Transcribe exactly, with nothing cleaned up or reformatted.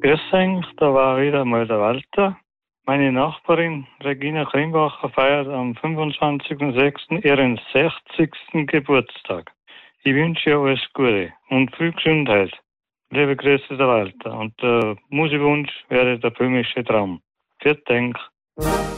Grüß euch, da war wieder mal der Walter. Meine Nachbarin Regina Krimbacher feiert am fünfundzwanzigsten sechsten ihren sechzigsten Geburtstag. Ich wünsche ihr alles Gute und viel Gesundheit. Liebe Grüße, der Walter. Und der Musikwunsch wäre der böhmische Traum. Vielen Dank.